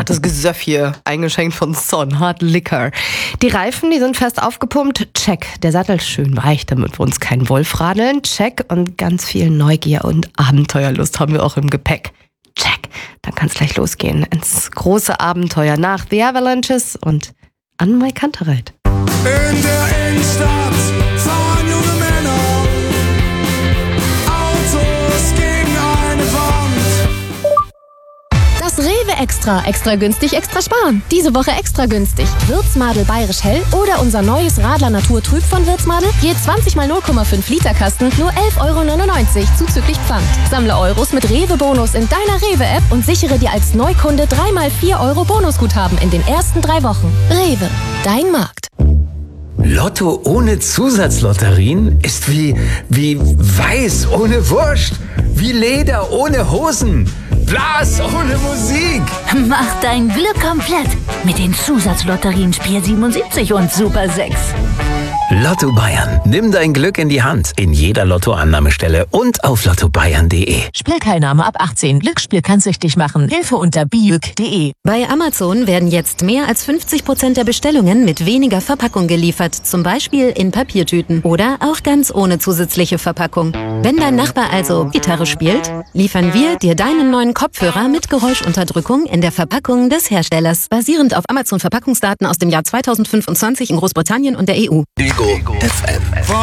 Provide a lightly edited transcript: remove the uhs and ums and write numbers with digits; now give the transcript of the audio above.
Hartes Gesöff hier, eingeschenkt von Son, Hard Liquor. Die Reifen, die sind fest aufgepumpt, check. Der Sattel schön weich, damit wir uns keinen Wolf radeln, check. Und ganz viel Neugier und Abenteuerlust haben wir auch im Gepäck. Check. Dann kann's gleich losgehen ins große Abenteuer nach The Avalanches und an Mike Kantereit. In der Innenstadt fahren junge Männer Autos gegen eine Wand. Das Rewe Extra. Extra günstig, extra sparen. Diese Woche extra günstig. Wirtsmadel Bayerisch Hell oder unser neues Radler Natur Trüb von Wirtsmadel. Je 20 mal 0,5 Liter Kasten, nur 11,99 € zuzüglich Pfand. Sammle Euros mit Rewe-Bonus in deiner Rewe-App und sichere dir als Neukunde 3 mal 4 € Bonusguthaben in den ersten 3 Wochen. Rewe, dein Markt. Lotto ohne Zusatzlotterien ist wie Weiß ohne Wurst, wie Leder ohne Hosen, Blas ohne Musik. Mach dein Glück komplett mit den Zusatzlotterien Spiel 77 und Super 6. Lotto Bayern. Nimm dein Glück in die Hand. In jeder Lottoannahmestelle und auf lottobayern.de. Spielteilnahme ab 18. Glücksspiel kann süchtig machen. Hilfe unter biüg.de. Bei Amazon werden jetzt mehr als 50% der Bestellungen mit weniger Verpackung geliefert. Zum Beispiel in Papiertüten oder auch ganz ohne zusätzliche Verpackung. Wenn dein Nachbar also Gitarre spielt, liefern wir dir deinen neuen Kopfhörer mit Geräuschunterdrückung in der Verpackung des Herstellers. Basierend auf Amazon-Verpackungsdaten aus dem Jahr 2025 in Großbritannien und der EU. Ego FM.